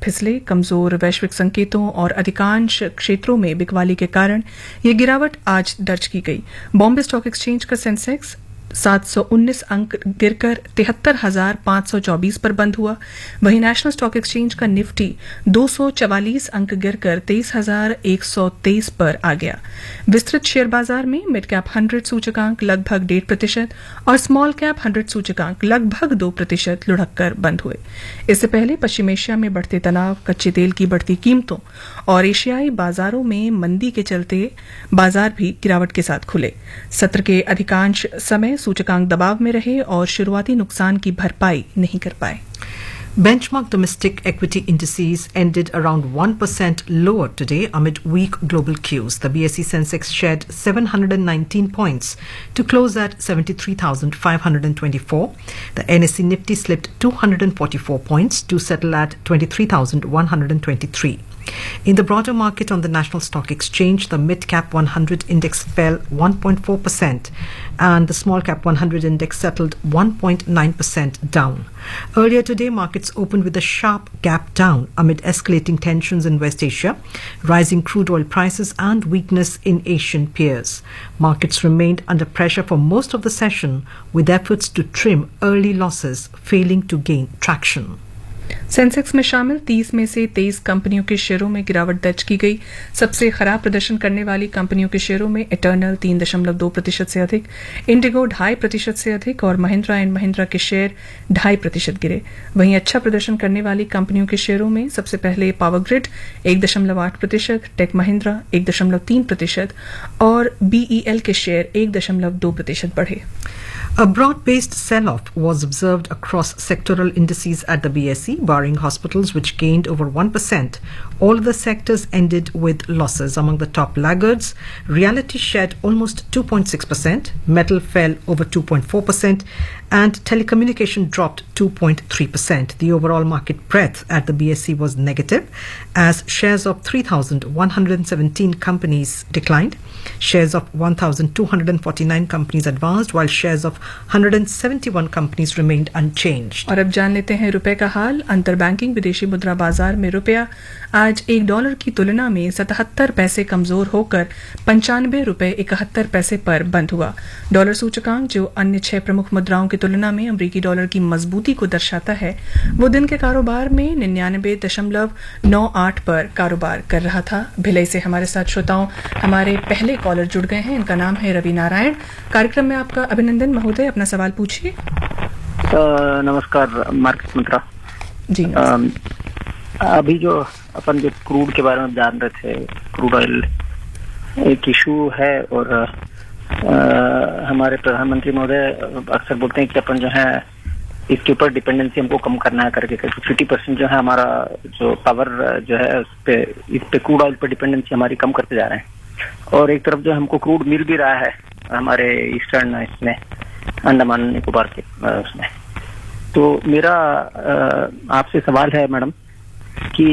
फिसले। कमजोर वैश्विक संकेतों और अधिकांश क्षेत्रों में बिकवाली के कारण ये गिरावट आज दर्ज की गई। बॉम्बे स्टॉक एक्सचेंज का सेंसेक्स 719 अंक गिरकर 73,524 पर बंद हुआ। वहीं नेशनल स्टॉक एक्सचेंज का निफ्टी 244 अंक गिरकर 23,123 पर आ गया। विस्तृत शेयर बाजार में मिड कैप 100 सूचकांक लगभग 1.5% और स्मॉल कैप 100 सूचकांक लगभग 2% लुढ़क कर बंद हुए। इससे पहले पश्चिम एशिया में बढ़ते तनाव, कच्चे तेल की बढ़ती कीमतों और एशियाई बाजारों में मंदी के चलते बाजार भी गिरावट के साथ खुले। सत्र के अधिकांश समय सूचकांक दबाव में रहे और शुरुआती नुकसान की भरपाई नहीं कर पाए। Benchmark domestic equity indices ended around 1% lower today amid weak global cues. The BSE Sensex shed 719 points to close at 73,524. The NSE Nifty slipped 244 points to settle at 23,123. In the broader market on the National Stock Exchange, the mid-cap 100 index fell 1.4% and the small-cap 100 index settled 1.9% down. Earlier today, markets opened with a sharp gap down amid escalating tensions in West Asia, rising crude oil prices and weakness in Asian peers. Markets remained under pressure for most of the session, with efforts to trim early losses failing to gain traction. Sensex में शामिल 30 में से 23 कंपनियों के शेयरों में गिरावट दर्ज की गई। सबसे खराब प्रदर्शन करने वाली कंपनियों के शेयरों में इटर्नल 3.2% से अधिक, इंडिगो 2.5% से अधिक और महिंद्रा एंड महिंद्रा के शेयर 2.5% गिरे। वहीं अच्छा प्रदर्शन करने वाली कंपनियों के शेयरों में सबसे पहले पावर ग्रिड 1.8%, टेक महिंद्रा 1.3% और BEL के शेयर 1.2% बढ़े। A broad-based sell-off was observed across sectoral indices at the BSE, barring hospitals, which gained over 1%. All of the sectors ended with losses. Among the top laggards, realty shed almost 2.6%, metal fell over 2.4%, and telecommunication dropped 2.3%. The overall market breadth at the BSE was negative, as shares of 3,117 companies declined. Shares of 1,249 companies advanced, while shares of 171 companies remained unchanged. और अब जान लेते हैं रुपए का हाल। अंतर banking विदेशी मुद्रा बाजार में रुपया आज $1 की तुलना में 77 पैसे कमजोर होकर 95 रुपए 71 पैसे पर बंद हुआ। डॉलर सूचकांक, जो अन्य 6 प्रमुख मुद्राओं की तुलना में अमेरिकी डॉलर की मजबूती को दर्शाता है, वो दिन के कारोबार में 99.98 पर कारोबार कर रहा था। भिलाई से हमारे साथ श्रोताओं हमारे पहले कॉलर जुड़ गए हैं। इनका नाम है रवि नारायण। कार्यक्रम में आपका अभिनंदन महोदय, अपना सवाल पूछिए। नमस्कार मार्केट मित्रा जी। अभी जो अपन जो क्रूड के बारे में जान रहे थे, क्रूड ऑयल एक इशू है और हमारे प्रधानमंत्री महोदय अक्सर बोलते हैं कि अपन जो है इसके ऊपर डिपेंडेंसी हमको कम करना है करके 50% जो है हमारा जो पावर जो है इस पे क्रूड ऑयल पे डिपेंडेंसी हमारी कम करते जा रहे हैं। और एक तरफ जो हमको क्रूड मिल भी रहा है हमारे ईस्टर्न इसमें अंडमान निकोबार के उसमें। तो मेरा आपसे सवाल है मैडम कि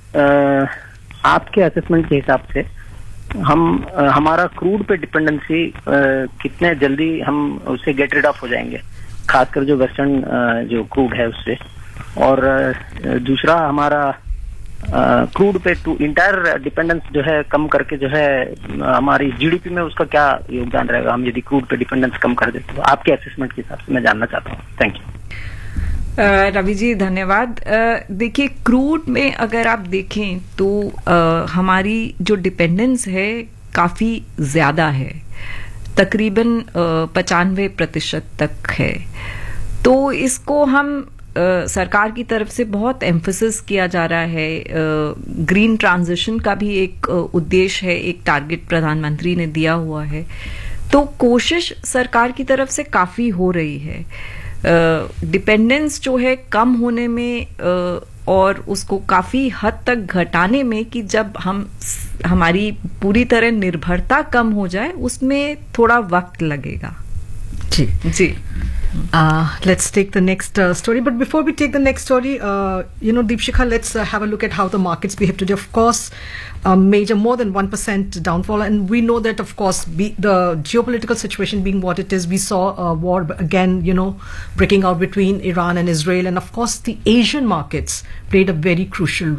आपके असेसमेंट के हिसाब से हमारा क्रूड पे डिपेंडेंसी कितने जल्दी हम उससे गेट रिड ऑफ हो जाएंगे, खासकर जो वेस्टर्न जो क्रूड है उससे। और दूसरा हमारा क्रूड पे टू इंटायर डिपेंडेंस जो है कम करके जो है हमारी जीडीपी में उसका क्या योगदान रहेगा, हम यदि क्रूड पे डिपेंडेंस कम कर देते तो आपके असेसमेंट के हिसाब से मैं जानना चाहता हूँ। Thank you. रवि जी धन्यवाद। देखिए, क्रूड में अगर आप देखें तो हमारी जो डिपेंडेंस है काफी ज्यादा है, तकरीबन 95% तक है। तो इसको हम सरकार की तरफ से बहुत एम्फसिस किया जा रहा है। ग्रीन ट्रांजिशन का भी एक उद्देश्य है, एक टारगेट प्रधानमंत्री ने दिया हुआ है। तो कोशिश सरकार की तरफ से काफी हो रही है डिपेंडेंस जो है कम होने में और उसको काफी हद तक घटाने में, कि जब हमारी पूरी तरह निर्भरता कम हो जाए उसमें थोड़ा वक्त लगेगा। जी जी। Let's take the next story. But before we take the next story, Deepshikha, let's have a look at how the markets behave today. Of course, major more than 1% downfall. And we know that, of course, the geopolitical situation being what it is, we saw a war again, breaking out between Iran and Israel. And of course, the Asian markets played a very crucial